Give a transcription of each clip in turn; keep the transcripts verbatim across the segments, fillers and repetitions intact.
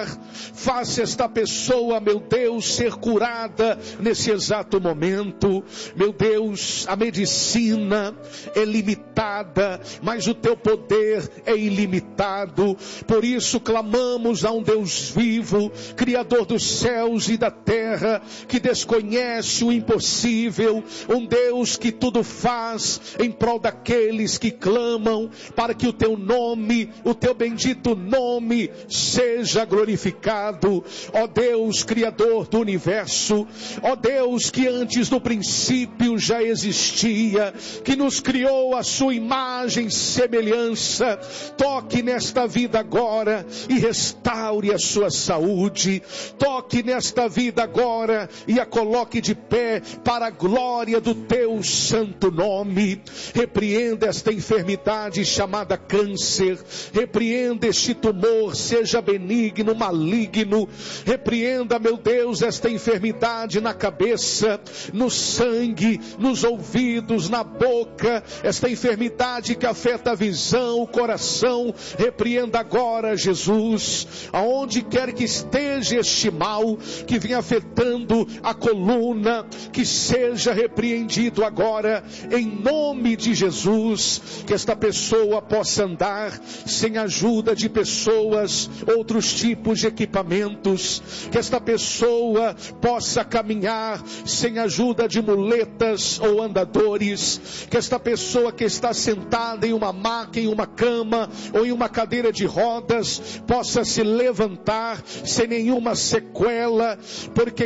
andar. Faça esta pessoa, meu Deus, ser curada nesse exato momento. Meu Deus, a medicina é limitada, mas o teu poder é ilimitado. Por isso clamamos a um Deus vivo, Criador dos céus e da terra, que desconhece o impossível, um Deus que tudo faz em prol daqueles que clamam, para que o teu nome, o teu bendito nome seja glorificado. Ó Deus, Criador do universo, ó Deus que antes do princípio já existia, que nos criou a sua imagem e semelhança, toque nesta vida agora e restaure a sua saúde. Toque nesta vida agora e a coloque de pé para a glória do teu santo nome. Repreenda esta enfermidade chamada câncer, repreenda este tumor, seja benigno, maligno. Repreenda, meu Deus, esta enfermidade na cabeça, no sangue, nos ouvidos, na boca, esta enfermidade que afeta a visão, o coração. Repreenda agora, Jesus, aonde quer que esteja este mal que vem afetando a coluna, que seja repreendido agora em nome de Jesus. Que esta pessoa possa andar sem ajuda de pessoas, outros tipos de equipamentos. Que esta pessoa possa caminhar sem ajuda de muletas ou andadores. Que esta pessoa que está sentada em uma maca, em uma cama ou em uma cadeira de rodas, possa se levantar sem nenhuma sequela, porque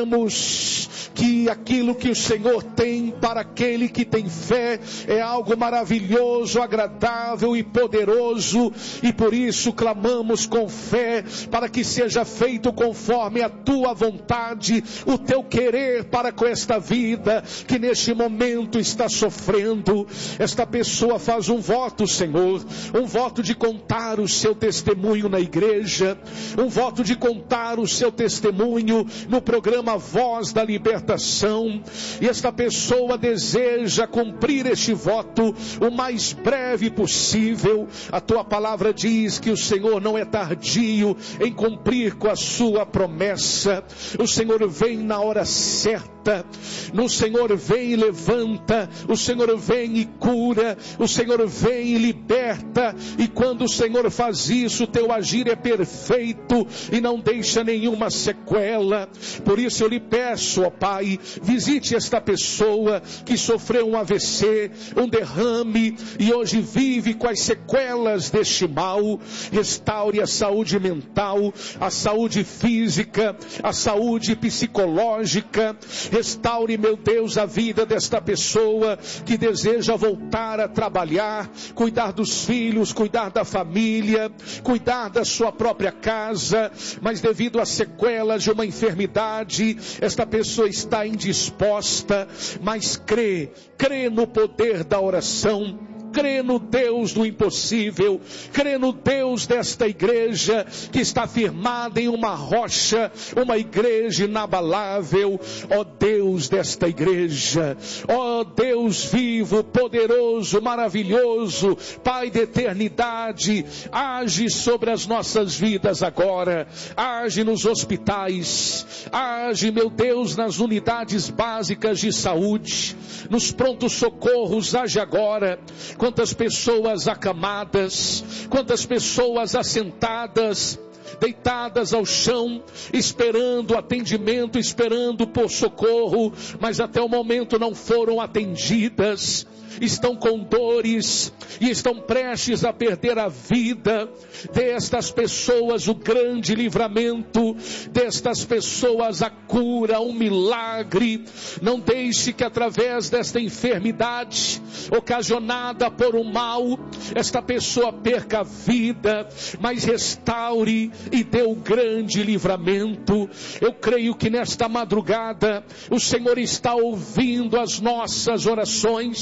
cremos que aquilo que o Senhor tem para aquele que tem fé é algo maravilhoso, agradável e poderoso, e por isso clamamos com fé para que seja feito conforme a tua vontade, o teu querer para com esta vida que neste momento está sofrendo. Esta pessoa faz um voto, Senhor, um voto de contar o seu testemunho na igreja, um voto de contar o seu testemunho no programa Voz da Libertação, e esta pessoa deseja cumprir este voto o mais breve possível. A tua palavra diz que o Senhor não é tardio em cumprir com a sua promessa. O Senhor vem na hora certa, no Senhor vem e levanta, o Senhor vem e cura, o Senhor vem e liberta, e quando o Senhor faz isso, o teu agir é perfeito e não deixa nenhuma sequela. Por isso eu lhe peço, ó Pai, visite esta pessoa que sofreu um A V C, um derrame, e hoje vive com as sequelas deste mal. Restaure a saúde mental, a saúde física, a saúde psicológica. Restaure, meu Deus, a vida desta pessoa que deseja voltar a trabalhar, cuidar dos filhos, cuidar da família, cuidar da sua própria casa, mas devido às sequelas de uma enfermidade, esta pessoa está indisposta, mas crê, crê no poder da oração. Crê no Deus do impossível, crê no Deus desta igreja que está firmada em uma rocha, uma igreja inabalável. Ó Deus desta igreja, ó Deus vivo, poderoso, maravilhoso, Pai da eternidade, age sobre as nossas vidas agora, age nos hospitais, age, meu Deus, nas unidades básicas de saúde, nos prontos socorros, age agora. Quantas pessoas acamadas, quantas pessoas assentadas, deitadas ao chão, esperando atendimento, esperando por socorro, mas até o momento não foram atendidas. Estão com dores e estão prestes a perder a vida. Destas pessoas o grande livramento, destas pessoas a cura, um milagre. Não deixe que através desta enfermidade ocasionada por um mal, esta pessoa perca a vida, mas restaure e dê o grande livramento. Eu creio que nesta madrugada o Senhor está ouvindo as nossas orações.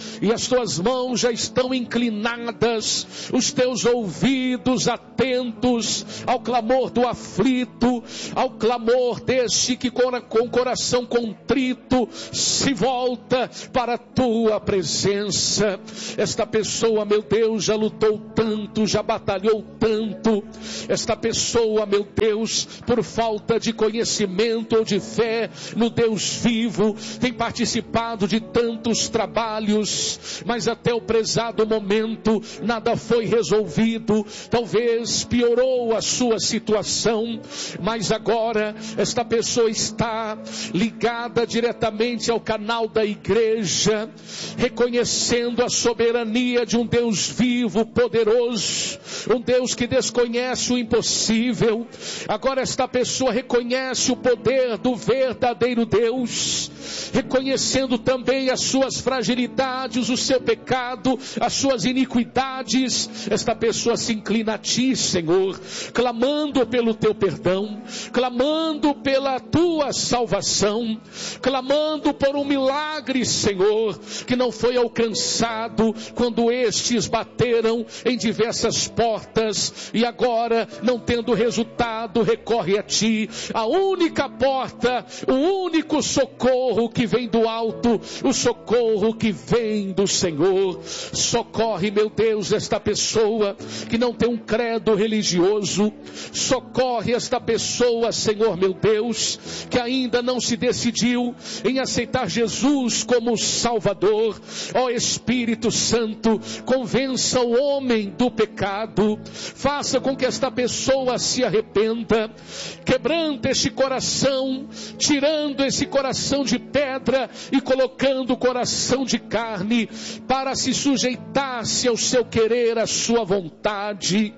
e as tuas mãos já estão inclinadas, os teus ouvidos atentos ao clamor do aflito, ao clamor deste que com o coração contrito se volta para a tua presença. Esta pessoa, meu Deus, já lutou tanto, já batalhou tanto. Esta pessoa, meu Deus, por falta de conhecimento ou de fé no Deus vivo, tem participado de tantos trabalhos, mas até o prezado momento nada foi resolvido. Talvez piorou a sua situação, mas agora esta pessoa está ligada diretamente ao canal da igreja, reconhecendo a soberania de um Deus vivo, poderoso, um Deus que desconhece o impossível. Agora esta pessoa reconhece o poder do verdadeiro Deus, reconhecendo também as suas fragilidades, o seu pecado, as suas iniquidades. Esta pessoa se inclina a ti, Senhor, clamando pelo teu perdão, clamando pela tua salvação, clamando por um milagre, Senhor, que não foi alcançado quando estes bateram em diversas portas, e agora, não tendo resultado, recorre a ti, a única porta, o único socorro que vem do alto, o socorro que vem do Senhor. Socorre, meu Deus, esta pessoa que não tem um credo religioso, socorre esta pessoa, Senhor meu Deus, que ainda não se decidiu em aceitar Jesus como Salvador. Ó Espírito Santo, convença o homem do pecado, faça com que esta pessoa se arrependa, quebrando este coração, tirando esse coração de pedra e colocando o coração de carne, para se sujeitar-se ao seu querer, à sua vontade.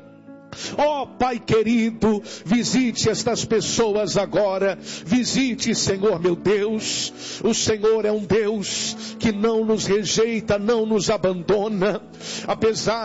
Ó Pai querido, visite estas pessoas agora, visite, Senhor meu Deus. O Senhor é um Deus que não nos rejeita, não nos abandona, apesar